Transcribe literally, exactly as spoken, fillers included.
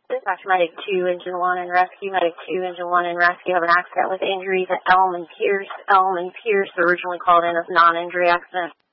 Dispatch Medic two, Engine one and Rescue. Medic two, Engine one and Rescue have an accident with injuries at Elm and Pierce. Elm and Pierce originally called in as non-injury accident.